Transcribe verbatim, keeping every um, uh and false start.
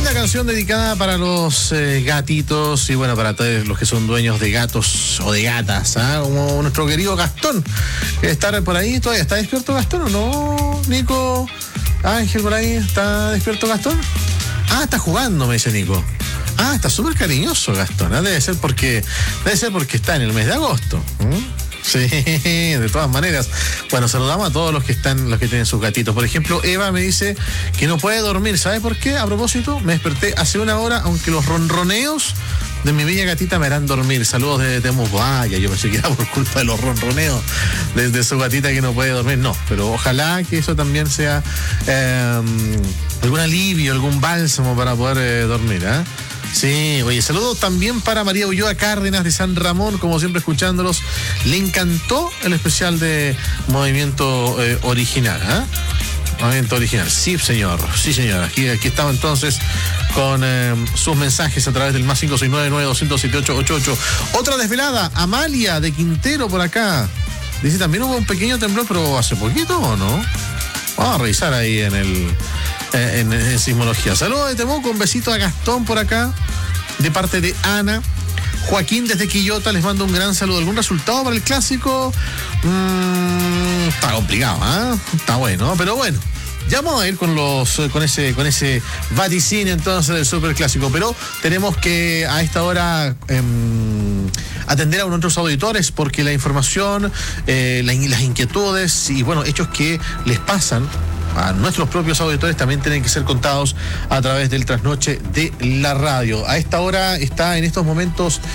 Linda canción dedicada para los eh, gatitos y bueno, para todos los que son dueños de gatos o de gatas, ¿eh? Como nuestro querido Gastón, que está por ahí. ¿Todavía está despierto Gastón o no, Nico? Ángel, por ahí, ¿está despierto Gastón? Ah, está jugando, me dice Nico. Ah, está súper cariñoso Gastón, ¿eh? Debe ser porque debe ser porque está en el mes de agosto. ¿Mm? Sí, de todas maneras. Bueno, saludamos a todos los que están, los que tienen sus gatitos. Por ejemplo, Eva me dice que no puede dormir. ¿Sabe por qué? A propósito, me desperté hace una hora, aunque los ronroneos de mi bella gatita me harán dormir. Saludos desde Temuco. Vaya, yo pensé que era por culpa de los ronroneos desde su gatita que no puede dormir. No, pero ojalá que eso también sea eh, algún alivio, algún bálsamo para poder eh, dormir, ¿eh? Sí, oye, saludos también para María Ulloa Cárdenas de San Ramón, como siempre escuchándolos. Le encantó el especial de Movimiento eh, Original, ¿eh? Movimiento Original, sí señor, sí señor. Aquí, aquí estamos entonces con eh, sus mensajes a través del más cinco seis nueve nueve dos cero cero siete ocho ocho ocho. Otra desvelada, Amalia de Quintero por acá. Dice, también hubo un pequeño temblor, pero hace poquito o no. Vamos a revisar ahí en el... En, en sismología. Saludos de Temuco, un besito a Gastón por acá, de parte de Ana. Joaquín desde Quillota les mando un gran saludo. ¿Algún resultado para el clásico? Mm, está complicado, ¿eh? Está bueno, pero bueno. Ya vamos a ir con los con ese con ese vaticinio entonces del superclásico, pero tenemos que a esta hora eh, atender a nuestros auditores porque la información, eh, la, las inquietudes y bueno, hechos que les pasan a nuestros propios auditores también tienen que ser contados a través del trasnoche de la radio. A esta hora está en estos momentos